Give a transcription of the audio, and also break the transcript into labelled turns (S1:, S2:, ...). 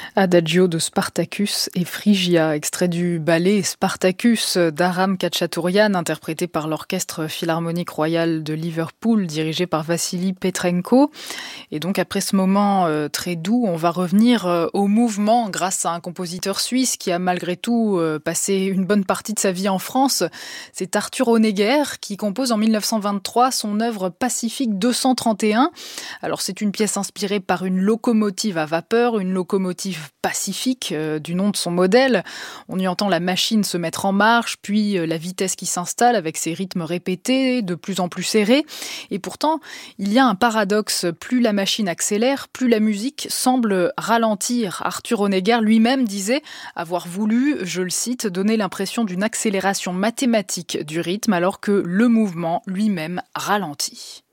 S1: Adagio de Spartacus et Phrygia, extrait du ballet Spartacus d'Aram Khachaturian, interprété par l'Orchestre Philharmonique Royal de Liverpool, dirigé par Vassili Petrenko. Et donc après ce moment très doux, on va revenir au mouvement grâce à un compositeur suisse qui a malgré tout passé une bonne partie de sa vie en France. C'est Arthur Honegger qui compose en 1923 son œuvre Pacifique 231. Alors c'est une pièce inspirée par une locomotive à vapeur, une locomotive Pacifique du nom de son modèle. On y entend la machine se mettre en marche, puis la vitesse qui s'installe avec ses rythmes répétés, de plus en plus serrés. Et pourtant, il y a un paradoxe. Plus la machine accélère, plus la musique semble ralentir. Arthur Honegger lui-même disait avoir voulu, je le cite, donner l'impression d'une accélération mathématique du rythme alors que le mouvement lui-même ralentit.